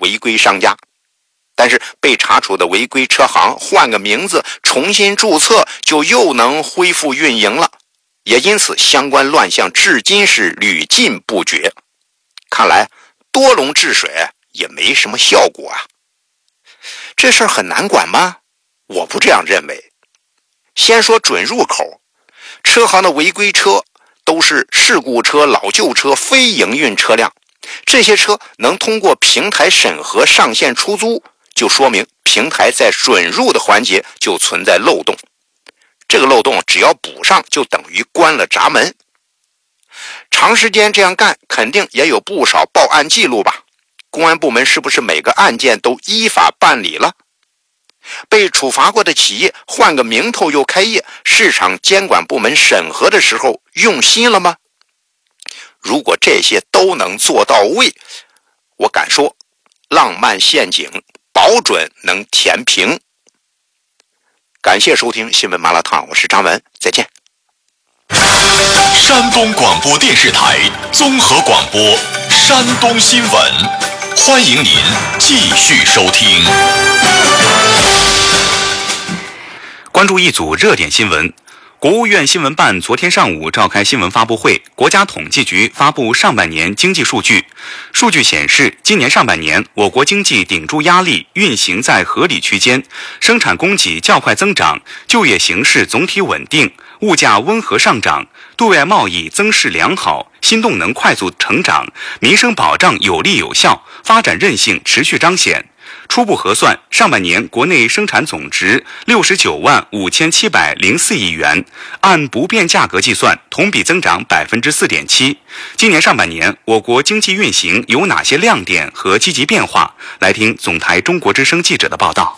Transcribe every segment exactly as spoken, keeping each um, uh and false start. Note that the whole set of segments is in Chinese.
违规商家。但是被查处的违规车行换个名字重新注册就又能恢复运营了，也因此相关乱象至今是屡禁不绝。看来多笼治水也没什么效果啊。这事儿很难管吗？我不这样认为。先说准入口，车行的违规车都是事故车、老旧车、非营运车辆，这些车能通过平台审核上线出租，就说明平台在准入的环节就存在漏洞，这个漏洞只要补上就等于关了闸门。长时间这样干肯定也有不少报案记录吧，公安部门是不是每个案件都依法办理了？被处罚过的企业换个名头又开业，市场监管部门审核的时候用心了吗？如果这些都能做到位，我敢说浪漫陷阱保准能填平。感谢收听新闻麻辣烫，我是张文，再见。 山东广播电视台综合广播山东新闻，欢迎您继续收听。 关注一组热点新闻。国务院新闻办昨天上午召开新闻发布会，国家统计局发布上半年经济数据。数据显示，今年上半年我国经济顶住压力，运行在合理区间，生产供给较快增长，就业形势总体稳定，物价温和上涨，对外贸易增势良好，新动能快速成长，民生保障有力有效，发展韧性持续彰显。初步核算，上半年国内生产总值六十九万五千七百零四亿元，按不变价格计算，同比增长百分之四点七。今年上半年，我国经济运行有哪些亮点和积极变化？来听总台中国之声记者的报道。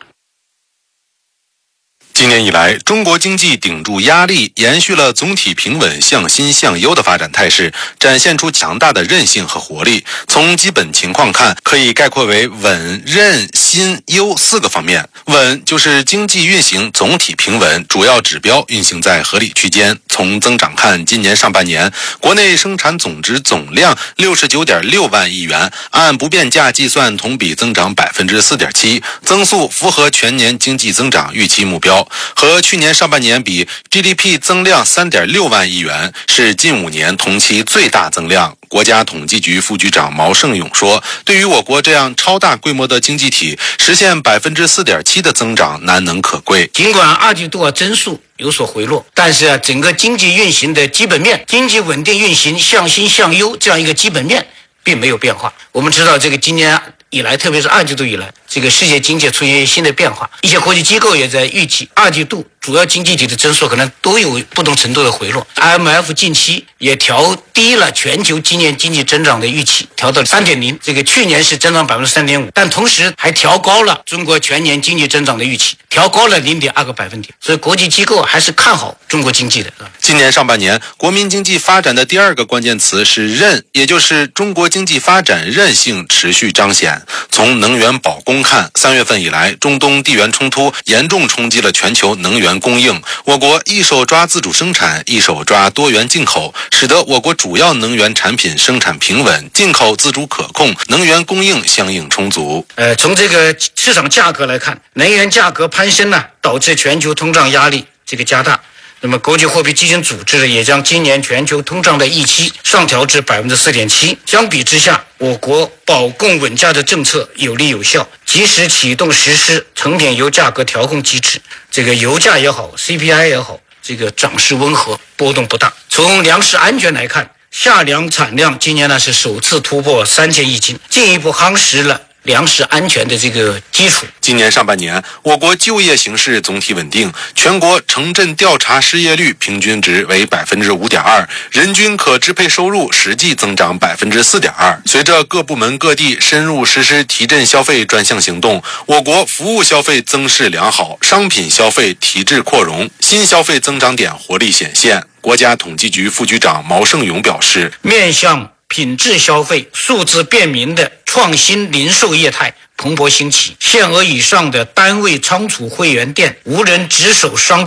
今年以来，中国经济顶住压力，延续了总体平稳、向新向优的发展态势，展现出强大的韧性和活力。从基本情况看，可以概括为稳、韧、新、优四个方面。稳就是经济运行总体平稳，主要指标运行在合理区间。从增长看，今年上半年国内生产总值总量六十九点六万亿元，按不变价计算，同比增长百分之四点七，增速符合全年经济增长预期目标。和去年上半年比 ，G D P 增量 三点六万亿元，是近五年同期最大增量。国家统计局副局长毛盛勇说，对于我国这样超大规模的经济体，实现 百分之四点七 的增长难能可贵。 尽管二季度啊增速有所回落，但是啊整个经济运行的基本面，经济稳定运行、向新向优这样一个基本面并没有变化。我们知道这个今年以来，特别是二季度以来，这个世界经济出现新的变化，一些国际机构也在预计二季度主要经济体的增速可能都有不同程度的回落。I M F 近期也调低了全球今年经济增长的预期，调到 三点零， 这个去年是增长 百分之三点五， 但同时还调高了中国全年经济增长的预期，调高了 零点二 个百分点。所以国际机构还是看好中国经济的。 今年上半年，国民经济发展的第二个关键词是韧，也就是中国经济发展韧性持续彰显。从能源保供看，三月份以来，中东地缘冲突严重冲击了全球能源供应，我国一手抓自主生产，一手抓多元进口，使得我国主要能源产品生产平稳，进口自主可控，能源供应相应充足。 呃，从这个市场价格来看，能源价格攀升呢，导致全球通胀压力这个加大。那么国际货币基金组织也将今年全球通胀的预期上调至 百分之四点七。 相比之下，我国保供稳价的政策有力有效，及时启动实施成品油价格调控机制，这个油价也好 C P I 也好，这个涨势温和，波动不大。从粮食安全来看，夏粮产量今年呢是首次突破三千亿斤，进一步夯实了粮食安全的这个基础。 今年上半年，我国就业形势总体稳定，全国城镇调查失业率平均值为 百分之五点二， 人均可支配收入实际增长 百分之四点二。 随着各部门各地深入实施提振消费专项行动，我国服务消费增势良好，商品消费提质扩容，新消费增长点活力显现。国家统计局副局长毛盛勇表示， 面向品质消费、数字便民的创新零售业态蓬勃兴起，限额以上的单位仓储会员店、无人值守商店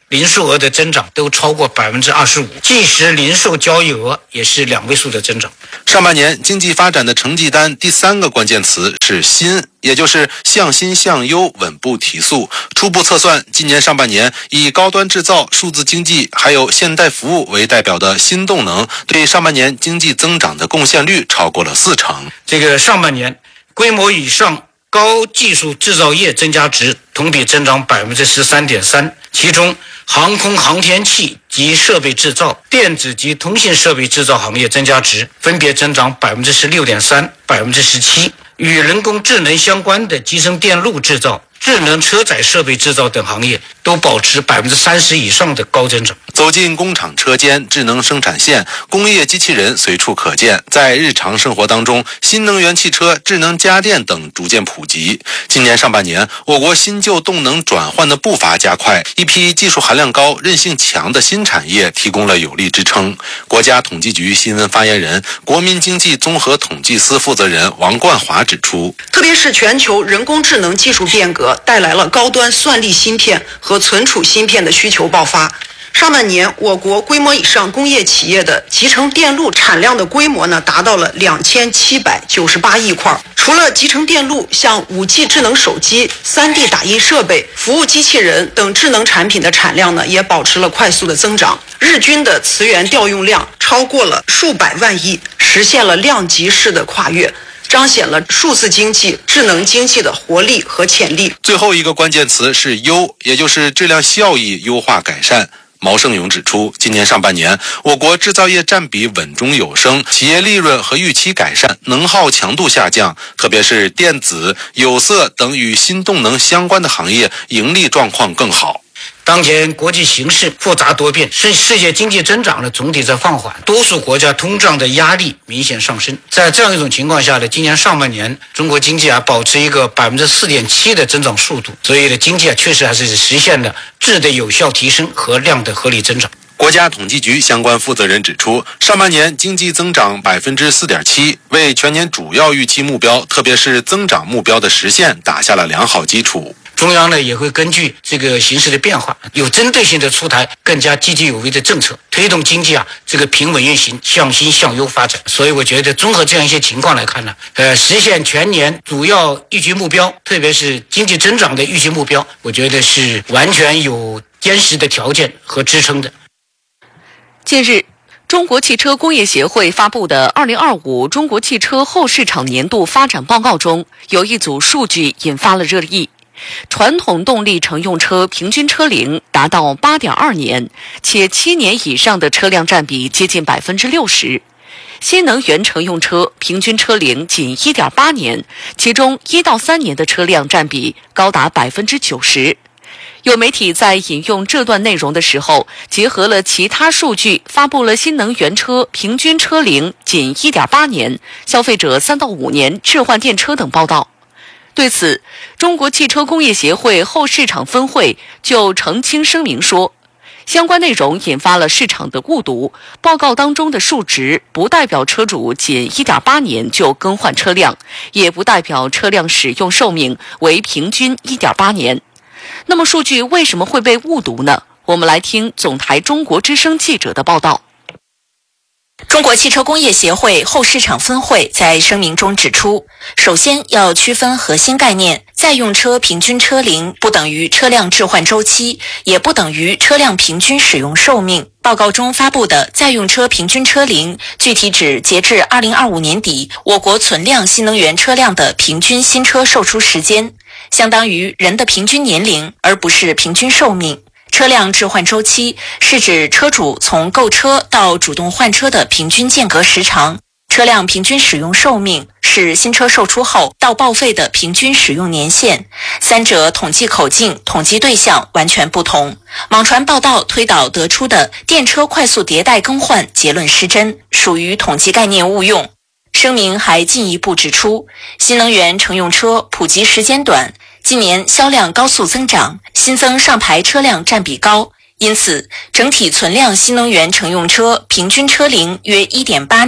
零售额的增长都超过百分之二十五，即时零售交易额也是两位数的增长。 上半年经济发展的成绩单第三个关键词是新，也就是向新向优，稳步提速。初步测算，今年上半年以高端制造、数字经济还有现代服务为代表的新动能，对上半年经济增长的贡献率超过了四成。 这个上半年规模以上高技术制造业增加值同比增长百分之十三点三，其中航空航天器及设备制造、电子及通信设备制造行业增加值分别增长百分之十六点三、百分之十七。与人工智能相关的集成电路制造、智能车载设备制造等行业都保持百分之三十以上的高增长。 走进工厂车间，智能生产线、工业机器人随处可见。在日常生活当中，新能源汽车、智能家电等逐渐普及。今年上半年，我国新旧动能转换的步伐加快，一批技术含量高、韧性强的新产业提供了有力支撑。国家统计局新闻发言人、国民经济综合统计司负责人王冠华指出， 特别是全球人工智能技术变革带来了高端算力芯片和存储芯片的需求爆发。上半年，我国规模以上工业企业的集成电路产量的规模呢，达到了两千七百九十八亿块。除了集成电路，像 五 G 智能手机、三 D 打印设备、服务机器人等智能产品的产量呢，也保持了快速的增长。日均的磁源调用量超过了数百万亿，实现了量级式的跨越，彰显了数字经济、智能经济的活力和潜力。 最后一个关键词是优，也就是质量效益优化改善。毛盛勇指出，今年上半年，我国制造业占比稳中有升，企业利润和预期改善，能耗强度下降，特别是电子、有色等与新动能相关的行业盈利状况更好。 当前国际形势复杂多变，世世界经济增长呢总体在放缓，多数国家通胀的压力明显上升。在这样一种情况下呢，今年上半年中国经济啊保持一个百分之四点七的增长速度，所以呢经济啊确实还是实现了质的有效提升和量的合理增长。 国家统计局相关负责人指出，上半年经济增长百分之四点七，为全年主要预期目标，特别是增长目标的实现打下了良好基础。 中央呢也会根据这个形势的变化，有针对性的出台更加积极有为的政策，推动经济啊这个平稳运行，向新向优发展。所以我觉得综合这样一些情况来看呢，呃，实现全年主要预期目标，特别是经济增长的预期目标，我觉得是完全有坚实的条件和支撑的。 近日，中国汽车工业协会发布的二零二五中国汽车后市场年度发展报告中，有一组数据引发了热议。传统动力乘用车平均车龄达到 八点二年，且七年以上的车辆占比接近 百分之六十。新能源乘用车平均车龄仅 一点八年，其中一到三年的车辆占比高达 百分之九十。有媒体在引用这段内容的时候，结合了其他数据，发布了新能源车平均车龄仅 一点八年、消费者三到五年置换电车等报道。对此，中国汽车工业协会后市场分会就澄清声明说，相关内容引发了市场的误读，报告当中的数值不代表车主仅 一点八年就更换车辆，也不代表车辆使用寿命为平均 一点八年。那么数据为什么会被误读呢？我们来听总台中国之声记者的报道。 中国汽车工业协会后市场分会在声明中指出，首先要区分核心概念，在用车平均车龄不等于车辆置换周期，也不等于车辆平均使用寿命。报告中发布的在用车平均车龄，具体指截至二零二五年底，我国存量新能源车辆的平均新车售出时间，相当于人的平均年龄，而不是平均寿命。车辆置换周期是指车主从购车到主动换车的平均间隔时长，车辆平均使用寿命是新车售出后到报废的平均使用年限，三者统计口径、统计对象完全不同。网传报道推导得出的电车快速迭代更换结论失真，属于统计概念误用。声明还进一步指出，新能源乘用车普及时间短，近年销量高速增长，新增上牌车辆占比高，因此整体存量新能源乘用车平均车龄约 一点八年，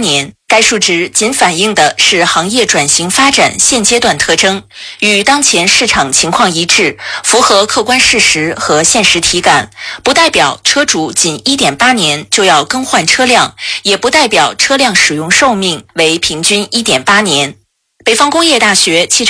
该数值仅反映的是行业转型发展现阶段特征，与当前市场情况一致，符合客观事实和现实体感，不代表车主仅 一点八年就要更换车辆，也不代表车辆使用寿命为平均 一点八年。北方工业大学汽车